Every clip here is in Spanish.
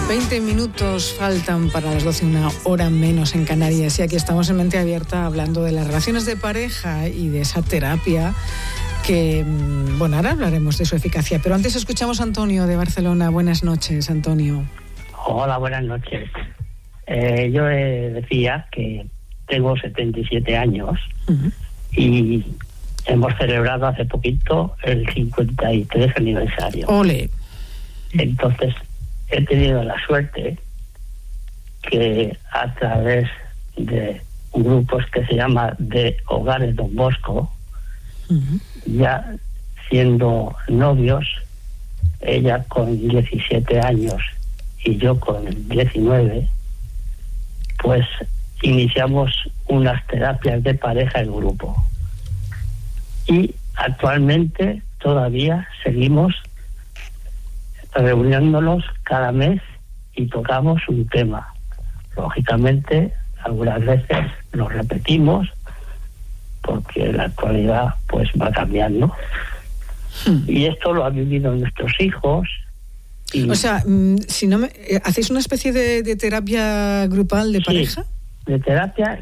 20 minutos faltan para las 12, una hora menos en Canarias, y aquí estamos en Mente Abierta hablando de las relaciones de pareja y de esa terapia que, bueno, ahora hablaremos de su eficacia, pero antes escuchamos a Antonio de Barcelona. Buenas noches, Antonio. Hola, buenas noches. Yo decía que tengo 77 años y hemos celebrado hace poquito el 53 aniversario. ¡Ole! Entonces, he tenido la suerte que a través de grupos que se llama de Hogares Don Bosco, ya siendo novios, ella con 17 años y yo con 19, pues iniciamos unas terapias de pareja en grupo. Y actualmente todavía seguimos reuniéndonos cada mes y tocamos un tema. Lógicamente, algunas veces lo repetimos porque la actualidad pues va cambiando. Y esto lo han vivido nuestros hijos. O sea, ¿hacéis una especie de terapia grupal de pareja? Sí, de terapia.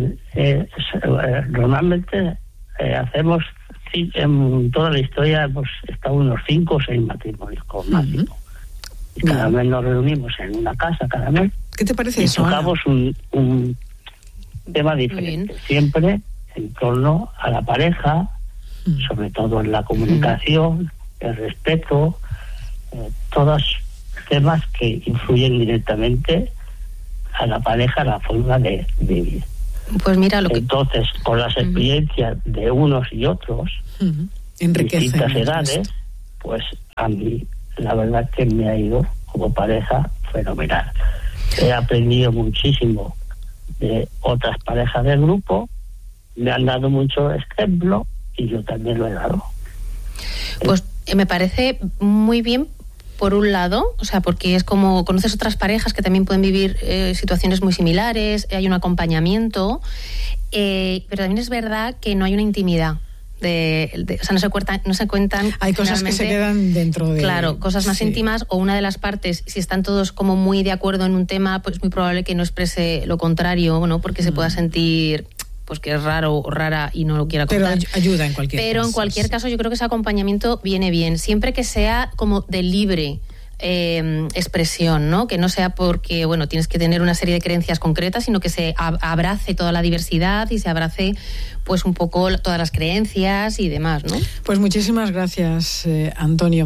Normalmente hacemos, en toda la historia hemos estado unos 5 o 6 matrimonios con máximo. Y cada mes nos reunimos en una casa, cada mes. ¿Qué te parece eso? Tocamos un tema diferente, siempre en torno a la pareja, sobre todo en la comunicación, el respeto, todos temas que influyen directamente a la pareja, a la forma de vivir. Pues mira lo que... Entonces, con las experiencias de unos y otros, distintas edades, pues a mí la verdad que me ha ido como pareja fenomenal. He aprendido muchísimo de otras parejas del grupo, me han dado mucho ejemplo y yo también lo he dado. Pues me parece muy bien, por un lado, o sea, porque es como conoces otras parejas que también pueden vivir situaciones muy similares, hay un acompañamiento, pero también es verdad que no hay una intimidad. O sea, no se cuentan. Hay cosas que se quedan dentro de... Claro, cosas más íntimas, o una de las partes, si están todos como muy de acuerdo en un tema, pues es muy probable que no exprese lo contrario, ¿no? Porque se pueda sentir pues que es raro o rara y no lo quiera contar. Pero ayuda en cualquier caso. Pero en cualquier caso yo creo que ese acompañamiento viene bien, siempre que sea como de libre expresión, ¿no? Que no sea porque, bueno, tienes que tener una serie de creencias concretas, sino que se abrace toda la diversidad y se abrace pues un poco todas las creencias y demás, ¿no? Pues muchísimas gracias, Antonio.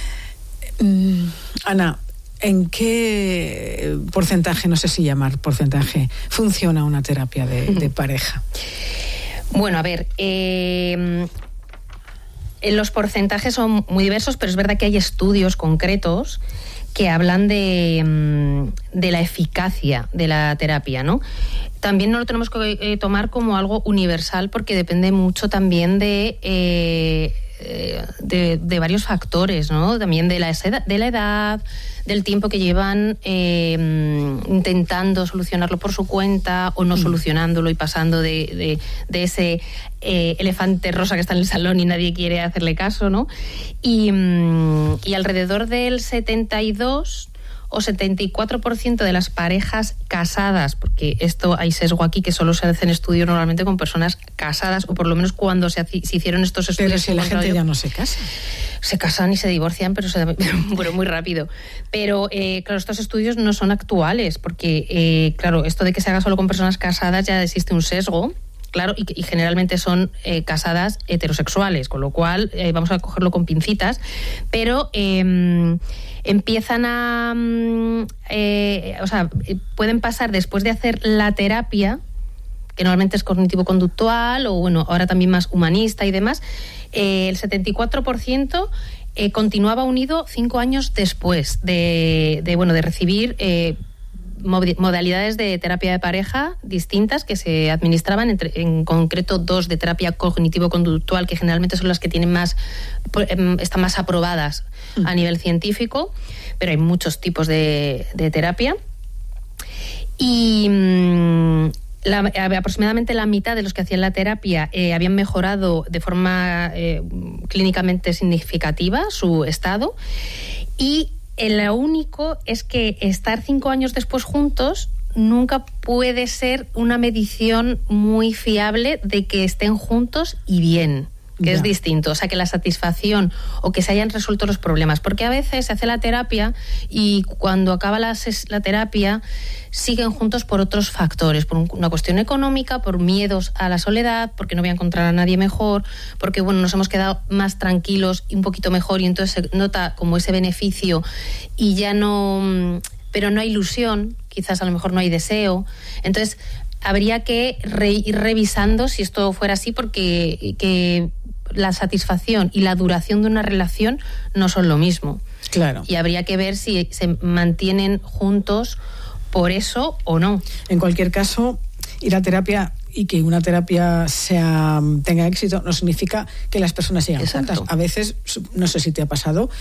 Ana, ¿en qué porcentaje, no sé si llamar porcentaje, funciona una terapia de pareja? Bueno, a ver, los porcentajes son muy diversos, pero es verdad que hay estudios concretos que hablan de la eficacia de la terapia, ¿no? También no lo tenemos que tomar como algo universal, porque depende mucho también de varios factores, ¿no? También de la edad, del tiempo que llevan intentando solucionarlo por su cuenta o no solucionándolo y pasando de ese elefante rosa que está en el salón y nadie quiere hacerle caso, ¿no? Y alrededor del 72 o 74% de las parejas casadas, porque esto hay sesgo aquí, que solo se hacen estudios normalmente con personas casadas, o por lo menos cuando se hicieron estos estudios. Pero si la gente ya no se casa. Se casan y se divorcian, pero bueno, muy rápido. Pero, claro, estos estudios no son actuales, porque, claro, esto de que se haga solo con personas casadas ya existe un sesgo, claro, y generalmente son casadas heterosexuales, con lo cual vamos a cogerlo con pincitas, pero empiezan a... o sea, pueden pasar después de hacer la terapia, que normalmente es cognitivo-conductual, o bueno, ahora también más humanista y demás, el 74% continuaba unido 5 años después de recibir modalidades de terapia de pareja distintas que se administraban, en concreto 2 de terapia cognitivo-conductual, que generalmente son las que tienen están más aprobadas a nivel científico, pero hay muchos tipos de terapia. Y aproximadamente la mitad de los que hacían la terapia habían mejorado de forma clínicamente significativa su estado, y Lo único es que estar 5 años después juntos nunca puede ser una medición muy fiable de que estén juntos y bien, que es distinto. O sea, que la satisfacción o que se hayan resuelto los problemas. Porque a veces se hace la terapia y cuando acaba la terapia siguen juntos por otros factores, por una cuestión económica, por miedos a la soledad, porque no voy a encontrar a nadie mejor, porque bueno, nos hemos quedado más tranquilos y un poquito mejor y entonces se nota como ese beneficio y ya no... pero no hay ilusión, quizás a lo mejor no hay deseo. Entonces, habría que ir revisando si esto fuera así, porque que la satisfacción y la duración de una relación no son lo mismo. Claro. Y habría que ver si se mantienen juntos por eso o no. En cualquier caso, ir a terapia y que una terapia tenga éxito no significa que las personas sigan juntas. A veces, no sé si te ha pasado...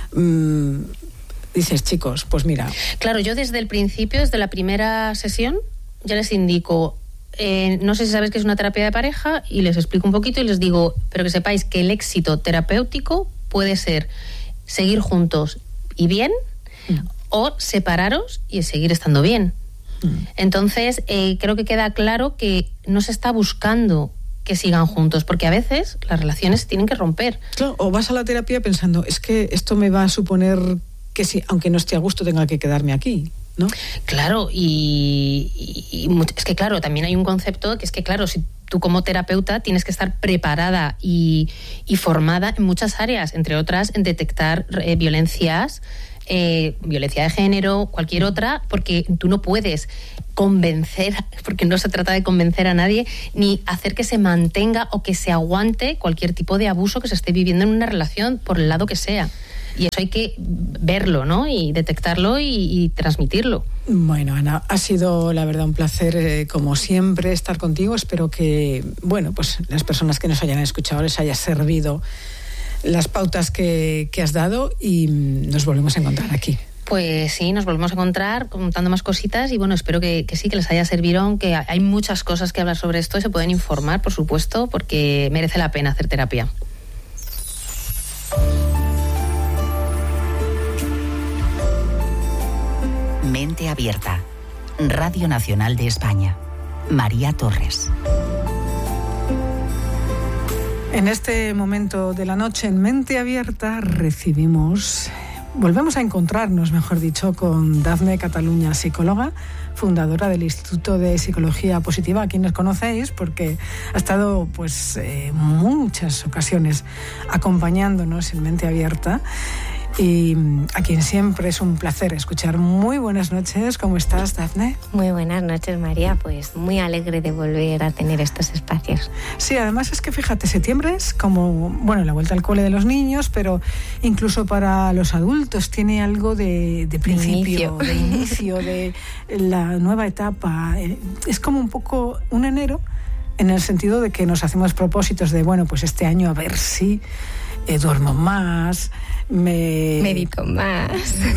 dices, chicos, pues mira... Claro, yo desde el principio, desde la primera sesión, ya les indico, no sé si sabéis que es una terapia de pareja, y les explico un poquito y les digo, pero que sepáis que el éxito terapéutico puede ser seguir juntos y bien, o separaros y seguir estando bien. Entonces, creo que queda claro que no se está buscando que sigan juntos, porque a veces las relaciones se tienen que romper. Claro, o vas a la terapia pensando, es que esto me va a suponer... que si, aunque no esté a gusto, tenga que quedarme aquí, ¿no? Claro, y es que claro, también hay un concepto que es que claro, si tú como terapeuta tienes que estar preparada y formada en muchas áreas, entre otras en detectar violencias, violencia de género, cualquier otra, porque tú no puedes convencer, porque no se trata de convencer a nadie, ni hacer que se mantenga o que se aguante cualquier tipo de abuso que se esté viviendo en una relación, por el lado que sea. Y eso hay que verlo, ¿no? Y detectarlo y transmitirlo. Bueno, Ana, ha sido la verdad un placer, como siempre, estar contigo. Espero que, bueno, pues las personas que nos hayan escuchado les haya servido las pautas que has dado y nos volvemos a encontrar aquí. Pues sí, nos volvemos a encontrar contando más cositas y bueno, espero que sí, que les haya servido, aunque hay muchas cosas que hablar sobre esto y se pueden informar, por supuesto, porque merece la pena hacer terapia. Mente Abierta, Radio Nacional de España. María Torres. En este momento de la noche, en Mente Abierta, volvemos a encontrarnos, mejor dicho, con Dafne Cataluña, psicóloga, fundadora del Instituto de Psicología Positiva, a quien nos conocéis porque ha estado pues muchas ocasiones acompañándonos en Mente Abierta. Y a quien siempre es un placer escuchar. Muy buenas noches, ¿cómo estás, Dafne? Muy buenas noches, María, pues muy alegre de volver a tener estos espacios. Sí, además es que fíjate, septiembre es como, bueno, la vuelta al cole de los niños, pero incluso para los adultos tiene algo de principio, de inicio, de la nueva etapa. Es como un poco un enero, en el sentido de que nos hacemos propósitos de, bueno, pues este año a ver si duermo más, medito más,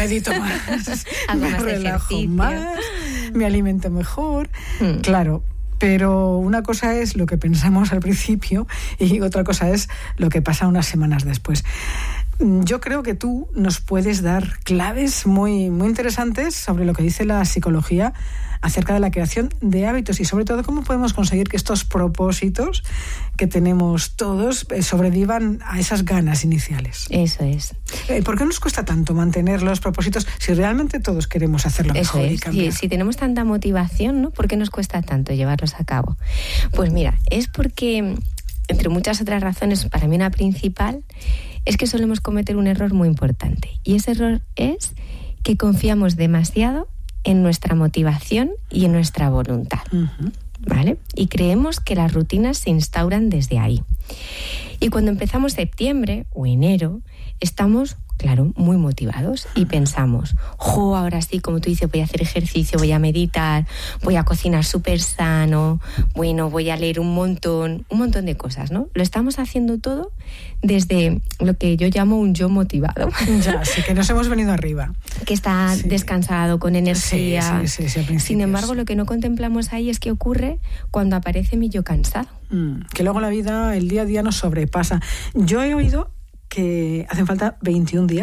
me relajo más, me alimento mejor. Claro, pero una cosa es lo que pensamos al principio y otra cosa es lo que pasa unas semanas después. Yo creo que tú nos puedes dar claves muy, muy interesantes sobre lo que dice la psicología acerca de la creación de hábitos y sobre todo cómo podemos conseguir que estos propósitos que tenemos todos sobrevivan a esas ganas iniciales. Eso es. ¿Por qué nos cuesta tanto mantener los propósitos si realmente todos queremos hacerlo mejor y cambiar? Si tenemos tanta motivación, ¿no? ¿Por qué nos cuesta tanto llevarlos a cabo? Pues mira, es porque, entre muchas otras razones, para mí una principal es que solemos cometer un error muy importante. Y ese error es que confiamos demasiado en nuestra motivación y en nuestra voluntad. ¿Vale? Y creemos que las rutinas se instauran desde ahí. Y cuando empezamos septiembre o enero, estamos, claro, muy motivados y pensamos, ahora sí, como tú dices, voy a hacer ejercicio, voy a meditar, voy a cocinar súper sano, bueno, voy a leer un montón de cosas, ¿no? Lo estamos haciendo todo desde lo que yo llamo un yo motivado. Ya, sí, que nos hemos venido arriba. Que está descansado, con energía. Sí, sin embargo, lo que no contemplamos ahí es qué ocurre cuando aparece mi yo cansado. Que luego la vida, el día a día nos sobrepasa. Yo he oído que hacen falta 21 días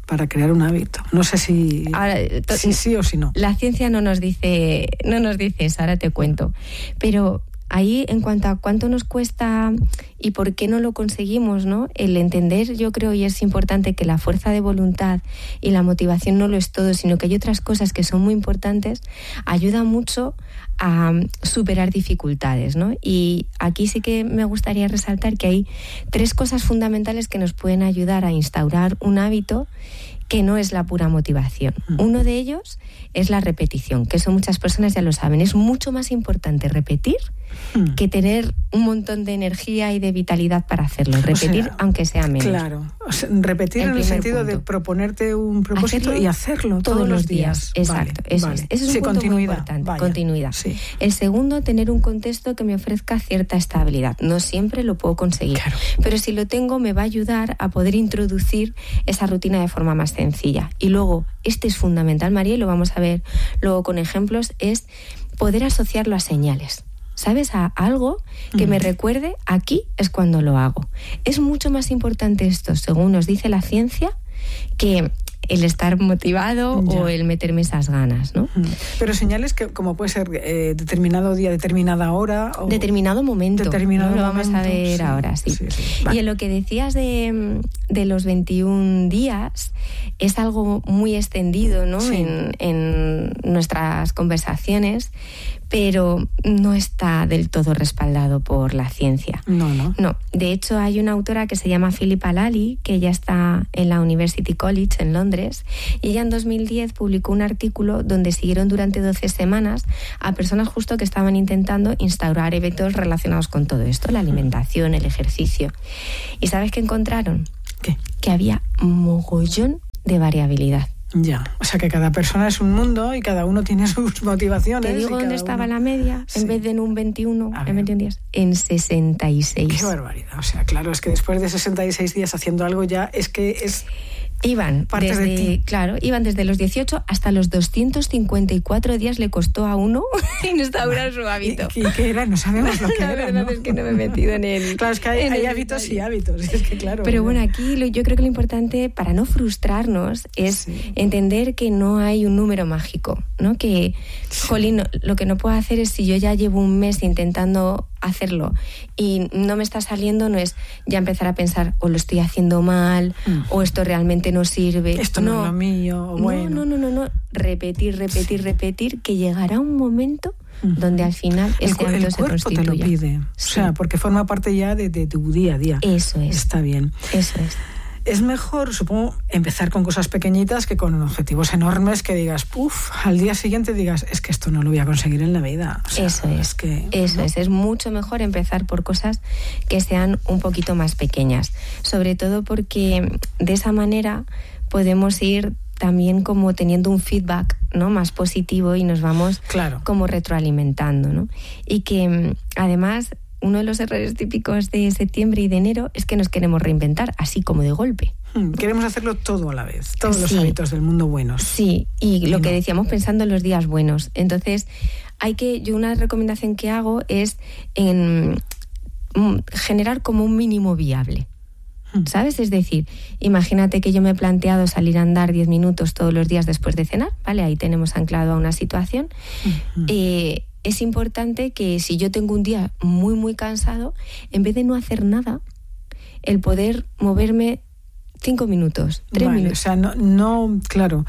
para crear un hábito? No sé si sí o si no. La ciencia no nos dice eso, ahora te cuento. Pero ahí, en cuanto a cuánto nos cuesta y por qué no lo conseguimos, ¿no? El entender, yo creo, y es importante, que la fuerza de voluntad y la motivación no lo es todo, sino que hay otras cosas que son muy importantes, ayuda mucho a superar dificultades, ¿no? Y aquí sí que me gustaría resaltar que hay 3 cosas fundamentales que nos pueden ayudar a instaurar un hábito que no es la pura motivación. Uno de ellos es la repetición, que eso muchas personas ya lo saben. Es mucho más importante repetir que tener un montón de energía y de vitalidad para hacerlo. Repetir, aunque sea menos. Claro, repetir en el sentido de proponerte un propósito y hacerlo todos los días. Exacto, eso es. Ese es un punto muy importante. Continuidad. Sí. El segundo, tener un contexto que me ofrezca cierta estabilidad. No siempre lo puedo conseguir, pero si lo tengo me va a ayudar a poder introducir esa rutina de forma más sencilla. Y luego, este es fundamental, María, y lo vamos a ver luego con ejemplos, es poder asociarlo a señales. ¿Sabes? A algo que me recuerde, aquí es cuando lo hago. Es mucho más importante esto, según nos dice la ciencia, que el estar motivado o el meterme esas ganas, ¿no? Pero señales que, como puede ser determinado día, determinada hora... O determinado momento. Determinado ¿no? Lo momento, vamos a ver ahora, sí. Vale. Y en lo que decías de los 21 días, es algo muy extendido, ¿no? Sí. En nuestras conversaciones, pero no está del todo respaldado por la ciencia. No. De hecho, hay una autora que se llama Philippa Lally, que ya está en la University College en Londres, y ella en 2010 publicó un artículo donde siguieron durante 12 semanas a personas justo que estaban intentando instaurar eventos relacionados con todo esto, la alimentación, el ejercicio. ¿Y sabes qué encontraron? ¿Qué? Que había mogollón de variabilidad. Ya, o sea que cada persona es un mundo y cada uno tiene sus motivaciones. Te digo dónde estaba la media, en vez de en un 21, en 21 días, en 66. Qué barbaridad, o sea, claro, es que después de 66 días haciendo algo ya es que es... Iban desde los 18 hasta los 254 días le costó a uno instaurar su hábito. ¿Y qué era? No sabemos lo que era. La verdad es que no me he metido en el... Claro, es que hay hábitos y hábitos. Es que, claro, pero bueno, aquí yo creo que lo importante para no frustrarnos es entender que no hay un número mágico, ¿no? Que, jolín, lo que no puedo hacer es, si yo ya llevo un mes intentando hacerlo y no me está saliendo, no es ya empezar a pensar o lo estoy haciendo mal o esto realmente no sirve. Esto no es lo mío. Bueno. No. Repetir, que llegará un momento donde al final ese hábito se constituya. El cuerpo te lo pide. Sí. O sea, porque forma parte ya de tu día a día. Eso es. Está bien. Eso es. Es mejor, supongo, empezar con cosas pequeñitas que con objetivos enormes que digas, al día siguiente digas, es que esto no lo voy a conseguir en la vida. O sea, eso es. Es mucho mejor empezar por cosas que sean un poquito más pequeñas. Sobre todo porque de esa manera podemos ir también como teniendo un feedback, ¿no? Más positivo y nos vamos como retroalimentando, ¿no? Y que además... Uno de los errores típicos de septiembre y de enero es que nos queremos reinventar, así como de golpe. Queremos hacerlo todo a la vez, todos los hábitos del mundo buenos. Sí, y lo que decíamos, pensando en los días buenos. Entonces, yo una recomendación que hago es generar como un mínimo viable. ¿Sabes? Es decir, imagínate que yo me he planteado salir a andar 10 minutos todos los días después de cenar, ¿vale? Ahí tenemos anclado a una situación. Es importante que si yo tengo un día muy, muy cansado, en vez de no hacer nada, el poder moverme 5 minutos, 3 minutos. O sea, no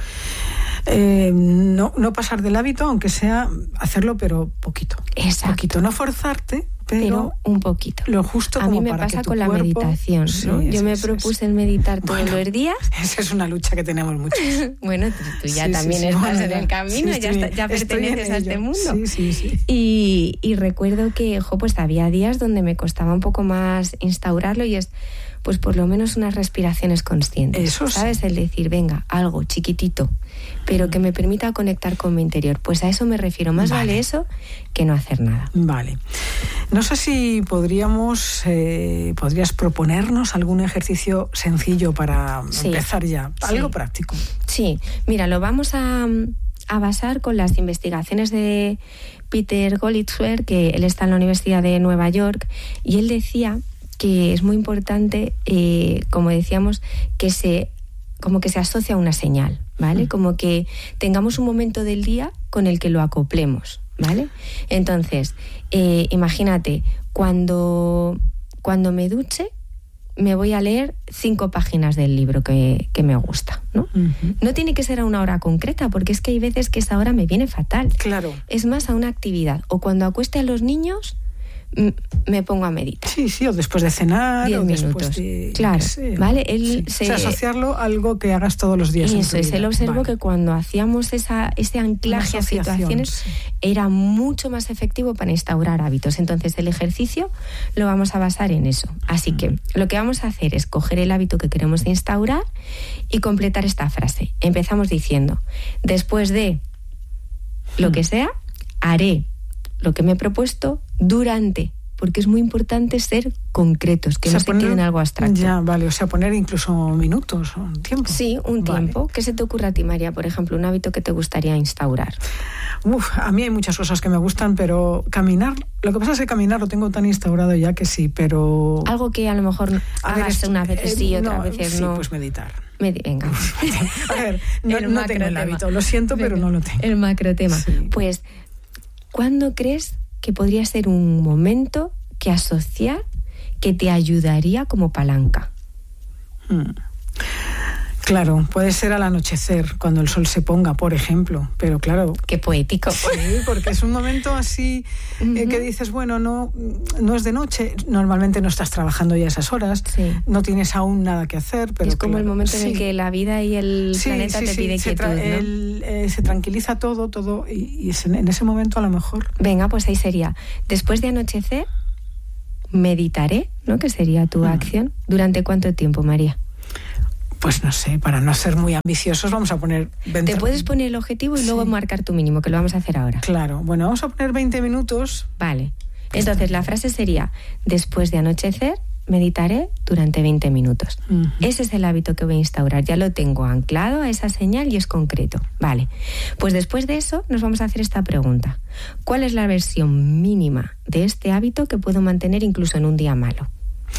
pasar del hábito, aunque sea hacerlo, pero poquito. Exacto. Poquito, no forzarte, pero un poquito. Lo justo como para que tu cuerpo... A mí me pasa con la meditación, ¿no? Yo me propuse el meditar todos los días. Esa es una lucha que tenemos muchos. Bueno, tú ya también estás en el camino, ya perteneces a este mundo. Sí. Y recuerdo que, pues había días donde me costaba un poco más instaurarlo y es... pues por lo menos unas respiraciones conscientes. Eso sí. ¿Sabes? El decir, venga, algo chiquitito, pero que me permita conectar con mi interior. Pues a eso me refiero. Más vale eso que no hacer nada. Vale. No sé si podrías proponernos algún ejercicio sencillo para empezar ya. Algo práctico. Sí. Mira, lo vamos a basar con las investigaciones de Peter Goldschwer, que él está en la Universidad de Nueva York, y él decía que es muy importante, como decíamos, que se como que se asocia a una señal, ¿vale? Como que tengamos un momento del día con el que lo acoplemos, ¿vale? Entonces, imagínate, cuando me duche, me voy a leer 5 páginas del libro que me gusta, ¿no? No tiene que ser a una hora concreta, porque es que hay veces que esa hora me viene fatal. Claro. Es más, a una actividad. O cuando acueste a los niños, me pongo a meditar. Sí, o después de cenar, 10 o minutos. después de... Claro, ¿vale? O sea, asociarlo a algo que hagas todos los días. Eso es, él observó vale. que cuando hacíamos ese anclaje a situaciones, era mucho más efectivo para instaurar hábitos. Entonces, el ejercicio lo vamos a basar en eso. Así que lo que vamos a hacer es coger el hábito que queremos instaurar y completar esta frase. Empezamos diciendo, después de lo que sea, haré lo que me he propuesto durante, porque es muy importante ser concretos, que no se quede en algo abstracto. Ya, vale, o sea, poner incluso minutos o un tiempo. Sí, un tiempo. ¿Qué se te ocurre a ti, María, por ejemplo, un hábito que te gustaría instaurar? A mí hay muchas cosas que me gustan, pero caminar, lo que pasa es que caminar lo tengo tan instaurado ya que sí, pero... Algo que a lo mejor hagas unas veces sí, otras veces no. Sí, pues meditar. Venga. A ver, no tengo el hábito, lo siento, pero no lo tengo. El macro tema. Sí. Pues, ¿cuándo crees que podría ser un momento que asociar que te ayudaría como palanca? Claro, puede ser al anochecer, cuando el sol se ponga, por ejemplo, pero claro... Qué poético. Sí, porque es un momento así que dices, bueno, no es de noche, normalmente no estás trabajando ya a esas horas, no tienes aún nada que hacer, pero... Es como el momento en el que la vida y el planeta te pide quietud, ¿no? Se tranquiliza todo y en ese momento a lo mejor... Venga, pues ahí sería, después de anochecer, meditaré, ¿no? Que sería tu acción. ¿Durante cuánto tiempo, María? Pues no sé, para no ser muy ambiciosos vamos a poner 20... Te puedes poner el objetivo y luego marcar tu mínimo, que lo vamos a hacer ahora. Claro, bueno, vamos a poner 20 minutos. Vale, entonces la frase sería, después de anochecer, meditaré durante 20 minutos. Ese es el hábito que voy a instaurar, ya lo tengo anclado a esa señal y es concreto. Vale, pues después de eso nos vamos a hacer esta pregunta. ¿Cuál es la versión mínima de este hábito que puedo mantener incluso en un día malo?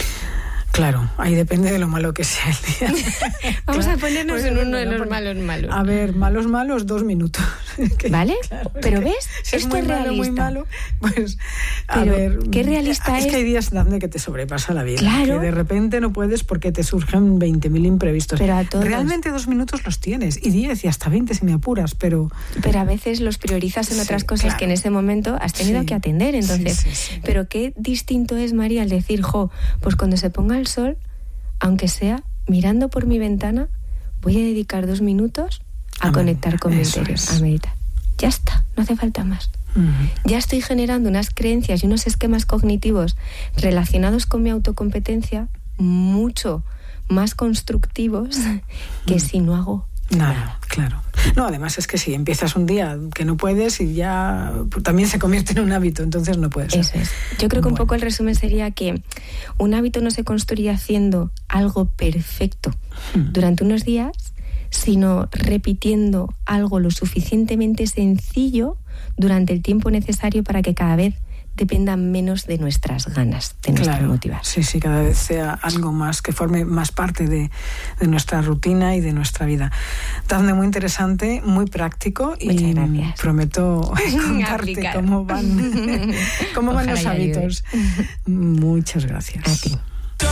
Claro, ahí depende de lo malo que sea el día. Vamos a ponernos en uno de los malos. A ver, malos, 2 minutos. ¿Vale? Claro, pero ves, si esto es realista. Muy malo, pues a ver... ¿Qué realista es? Es que hay días donde que te sobrepasa la vida. Claro. Que de repente no puedes porque te surgen 20.000 imprevistos. Pero a todos. Realmente 2 minutos los tienes, y 10 y hasta 20 si me apuras, pero... Pero a veces los priorizas en otras cosas que en ese momento has tenido que atender, entonces... Sí. Pero qué distinto es, María, al decir, pues cuando se ponga el sol, aunque sea mirando por mi ventana, voy a dedicar 2 minutos a conectar con mi interior, a meditar. Ya está, no hace falta más. Ya estoy generando unas creencias y unos esquemas cognitivos relacionados con mi autocompetencia mucho más constructivos que si no hago nada. Claro. No, además es que si empiezas un día que no puedes y ya también se convierte en un hábito, entonces no puedes. Eso es. Yo creo que un poco el resumen sería que un hábito no se construye haciendo algo perfecto durante unos días, sino repitiendo algo lo suficientemente sencillo durante el tiempo necesario para que cada vez dependa menos de nuestras ganas, de nuestra motivación. Sí, cada vez sea algo más que forme más parte de nuestra rutina y de nuestra vida. Dafne, muy interesante, muy práctico. Muchas gracias. Prometo contarte cómo van los hábitos. Muchas gracias. A ti.